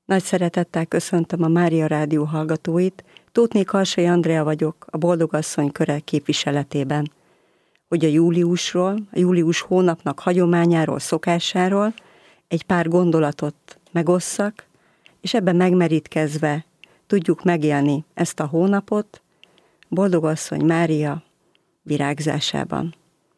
Nagy szeretettel köszöntöm a Mária Rádió hallgatóit, Tóthné Karsai Andrea vagyok, a Boldogasszony köre képviseletében. Hogy a július hónapnak hagyományáról, szokásáról egy pár gondolatot megosszak, és ebben megmerítkezve tudjuk megélni ezt a hónapot Boldogasszony Mária virágzásában.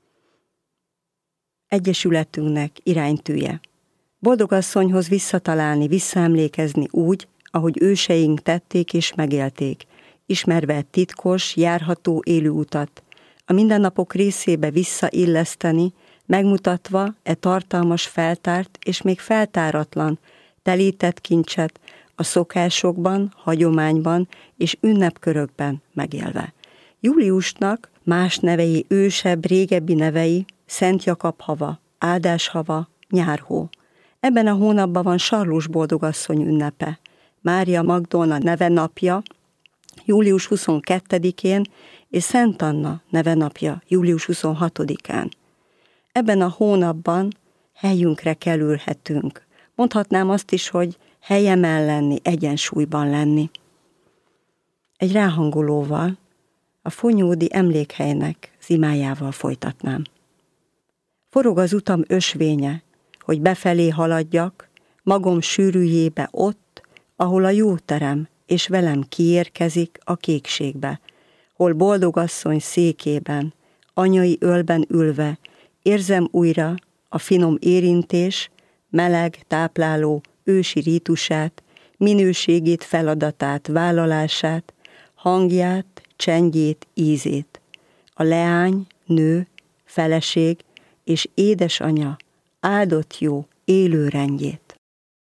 Egyesületünknek iránytűje. Boldogasszonyhoz visszatalálni, visszaemlékezni úgy, ahogy őseink tették és megélték, ismerve titkos, járható élő utat, a mindennapok részébe visszailleszteni, megmutatva tartalmas feltárt és még feltáratlan, telített kincset a szokásokban, hagyományban és ünnepkörökben megélve. Júliusnak más nevei, ősebb, régebbi nevei, Szent Jakab hava, Áldás hava, Nyárhó. Ebben a hónapban van Sarlós Boldogasszony ünnepe, Mária Magdolna nevenapja, július 22-én, és Szent Anna nevenapja, július 26-án. Ebben a hónapban helyünkre kerülhetünk. Mondhatnám azt is, hogy helyemen lenni, egyensúlyban lenni. Egy ráhangolóval, a Fonyódi emlékhelynek az imájával folytatnám. Forog az utam ösvénye, hogy befelé haladjak, magom sűrűjébe ott, ahol a jó terem, és velem kiérkezik a kékségbe, hol Boldogasszony székében, anyai ölben ülve, érzem újra a finom érintés, meleg, tápláló, ősi rítusát, minőségét, feladatát, vállalását, hangját, csendjét, ízét. A leány, nő, feleség és édesanya áldott jó, élő rendjét.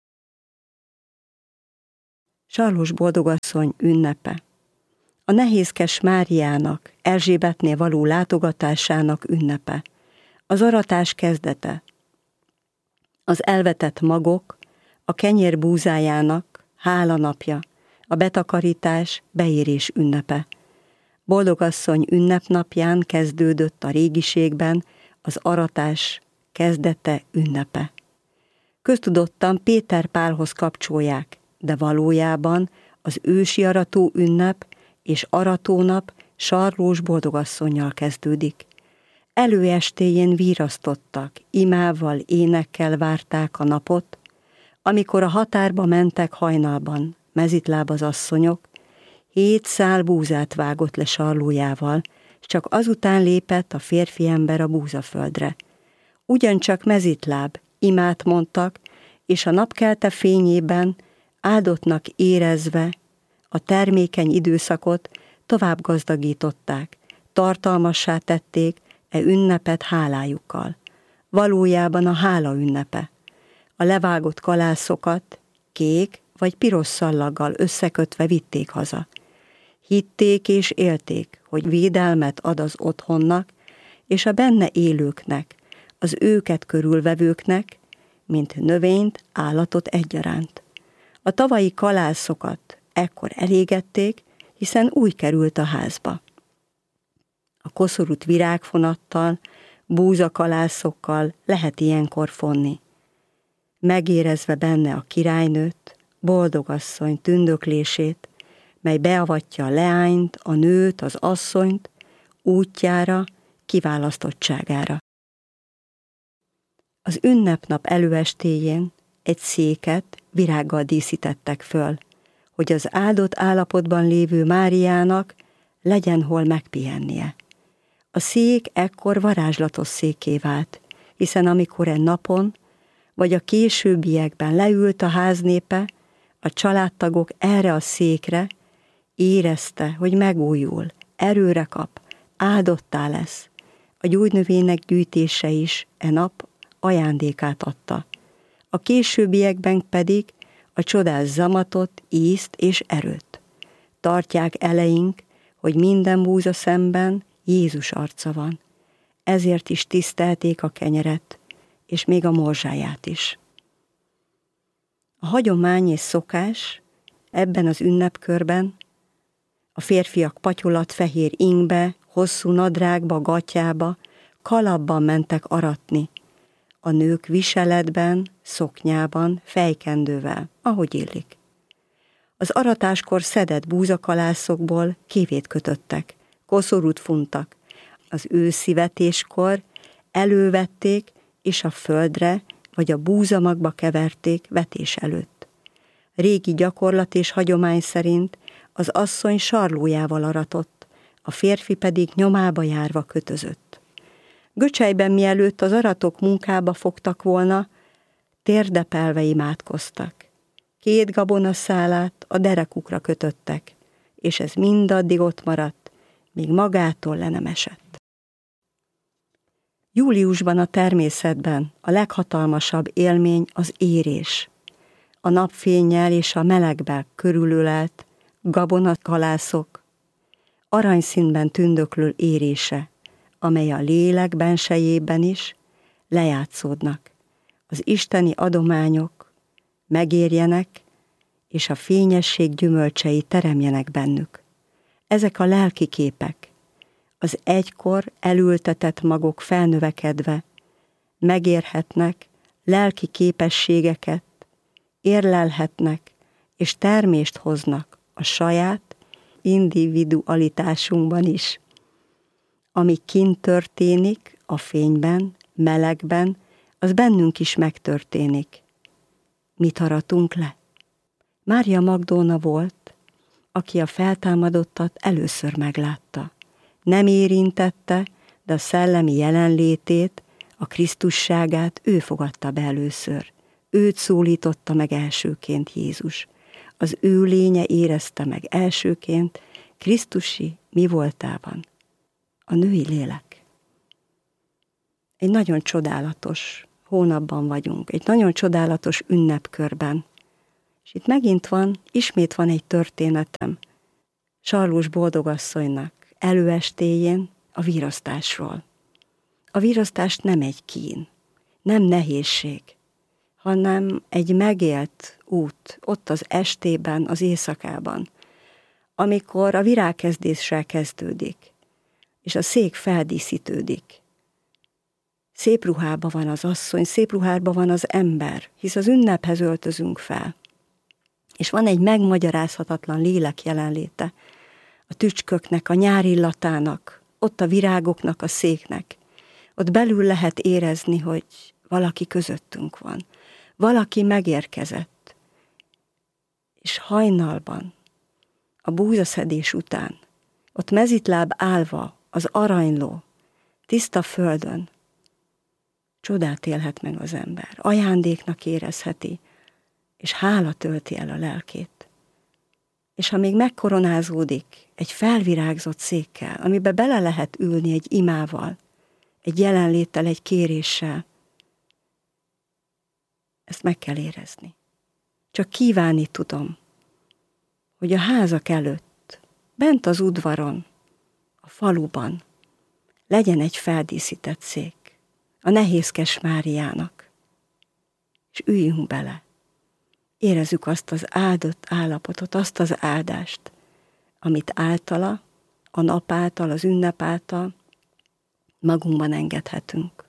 Sarlós Boldogasszony ünnepe. A nehézkes Máriának, Erzsébetnél való látogatásának ünnepe. Az aratás kezdete. Az elvetett magok, a kenyér búzájának hálanapja, a betakarítás, beérés ünnepe. Boldogasszony ünnepnapján kezdődött a régiségben az aratás kezdete ünnepe. Köztudottan Péter Pálhoz kapcsolják, de valójában az ősi arató ünnep és aratónap Sarlós Boldogasszonnyal kezdődik. Előestéjén vírasztottak, imával, énekkel várták a napot, amikor a határba mentek hajnalban, mezitláb az asszonyok, 7 szál búzát vágott le sarlójával, s csak azután lépett a férfi ember a búzaföldre. Ugyancsak mezitláb, imát mondtak, és a napkelte fényében áldottnak érezve a termékeny időszakot tovább gazdagították, tartalmassá tették ünnepet hálájukkal. Valójában a hála ünnepe. A levágott kalászokat kék vagy piros szallaggal összekötve vitték haza. Hitték és élték, hogy védelmet ad az otthonnak és a benne élőknek, az őket körülvevőknek, mint növényt, állatot egyaránt. A tavalyi kalászokat ekkor elégették, hiszen új került a házba. A koszorút virágfonattal, búzakalászokkal lehet ilyenkor fonni. Megérezve benne a királynőt, Boldogasszony tündöklését, mely beavatja a leányt, a nőt, az asszonyt útjára, kiválasztottságára. Az ünnepnap előestéjén egy széket virággal díszítettek föl, hogy az áldott állapotban lévő Máriának legyen hol megpihennie. A szék ekkor varázslatos székké vált, hiszen amikor napon, vagy a későbbiekben leült a háznépe, a családtagok erre a székre, érezte, hogy megújul, erőre kap, áldottá lesz. A gyógynövények gyűjtése is nap ajándékát adta. A későbbiekben pedig a csodás zamatot, ízt és erőt. Tartják eleink, hogy minden búza szemben Jézus arca van. Ezért is tisztelték a kenyeret, és még a morzsáját is. A hagyomány és szokás ebben az ünnepkörben a férfiak patyolat fehér ingbe, hosszú nadrágba, gatyába, kalapban mentek aratni, a nők viseletben, szoknyában, fejkendővel, ahogy illik. Az aratáskor szedett búzakalászokból kívét kötöttek, koszorút funtak. Az őszi vetéskor elővették, és a földre vagy a búzamagba keverték vetés előtt. Régi gyakorlat és hagyomány szerint az asszony sarlójával aratott, a férfi pedig nyomába járva kötözött. Göcsejben mielőtt az aratok munkába fogtak volna, térdepelve imádkoztak. 2 gabonaszálát a derekukra kötöttek, és ez mindaddig ott maradt, míg magától le nem esett. Júliusban a természetben a leghatalmasabb élmény az érés. A napfénnyel és a melegben körülölelt gabonakalászok aranyszínben tündöklő érése, amely a lélek bensejében is lejátszódnak. Az isteni adományok megérjenek, és a fényesség gyümölcsei teremjenek bennük. Ezek a lelki képek, az egykor elültetett magok felnövekedve megérhetnek lelki képességeket, érlelhetnek és termést hoznak a saját individualitásunkban is. Ami kint történik, a fényben, melegben, az bennünk is megtörténik. Mit aratunk le? Mária Magdolna volt, aki a feltámadottat először meglátta. Nem érintette, de a szellemi jelenlétét, a Krisztusságát ő fogadta be először. Őt szólította meg elsőként Jézus. Az ő lénye érezte meg elsőként Krisztusi mi voltában. A női lélek. Egy nagyon csodálatos hónapban vagyunk, egy nagyon csodálatos ünnepkörben. És itt ismét van egy történetem Sarlós boldogasszonynak előestéjén a virasztásról. A virasztás nem egy kín, nem nehézség, hanem egy megélt út, ott az estében, az éjszakában, amikor a virágkezdéssel kezdődik, és a szék feldíszítődik. Szép ruhában van az asszony, szép ruhában van az ember, hisz az ünnephez öltözünk fel. És van egy megmagyarázhatatlan lélek jelenléte, a tücsköknek, a nyárillatának, ott a virágoknak, a széknek. Ott belül lehet érezni, hogy valaki közöttünk van. Valaki megérkezett. És hajnalban, a búzaszedés után, ott mezitláb állva, az aranyló, tiszta földön, csodát élhet meg az ember. Ajándéknak érezheti, és hála tölti el a lelkét. És ha még megkoronázódik egy felvirágzott székkel, amiben bele lehet ülni egy imával, egy jelenléttel, egy kéréssel, ezt meg kell érezni. Csak kívánni tudom, hogy a házak előtt, bent az udvaron, a faluban legyen egy feldíszített szék, a nehézkes Máriának, és üljünk bele. Érezzük azt az áldott állapotot, azt az áldást, amit általa, a nap által, az ünnep által magunkban engedhetünk.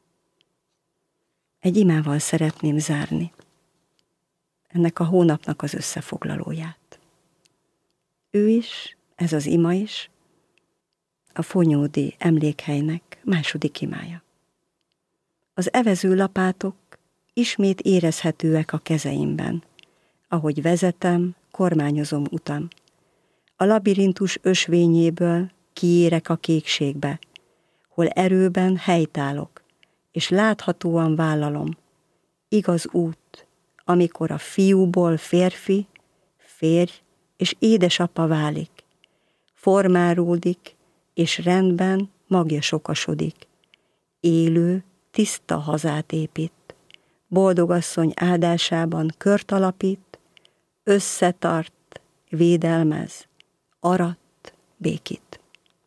Egy imával szeretném zárni ennek a hónapnak az összefoglalóját. Ő is, ez az ima is, a Fonyódi emlékhelynek második imája. Az evező lapátok ismét érezhetőek a kezeimben, ahogy vezetem, kormányozom utam. A labirintus ösvényéből kiérek a kékségbe, hol erőben helytállok, és láthatóan vállalom. Igaz út, amikor a fiúból férfi, férj és édesapa válik, formálódik, és rendben magja sokasodik. Élő, tiszta hazát épít. Boldogasszony áldásában kört alapít, összetart, védelmez, arat, békít.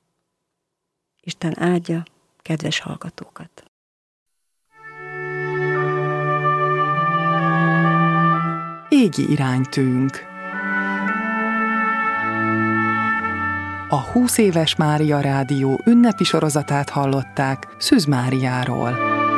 Isten áldja kedves hallgatókat! Égi iránytűnk. A 20 éves Mária Rádió ünnepi sorozatát hallották Szűz Máriáról.